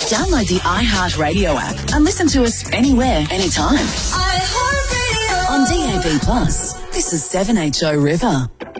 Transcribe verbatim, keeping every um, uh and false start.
Download the iHeartRadio app and listen to us anywhere, anytime. iHeartRadio. On D A B plus, this is seven H O River.